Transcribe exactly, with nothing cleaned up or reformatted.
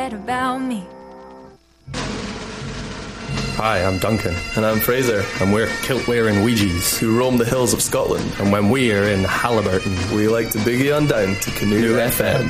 about me. Hi, I'm Duncan. And I'm Fraser. And we're kilt-wearing Ouija's who roam the hills of Scotland. And when we're in Halliburton, we like to biggie on down to Canoe, Canoe F M.